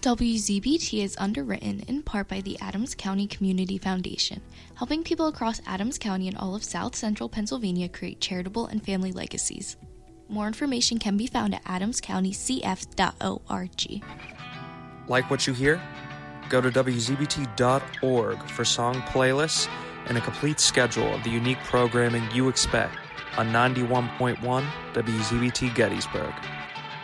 WZBT is underwritten in part by the Adams County Community Foundation, helping people across Adams County and all of South Central Pennsylvania create charitable and family legacies. More information can be found at adamscountycf.org. Like what you hear? Go to WZBT.org for song playlists and a complete schedule of the unique programming you expect on 91.1 WZBT Gettysburg.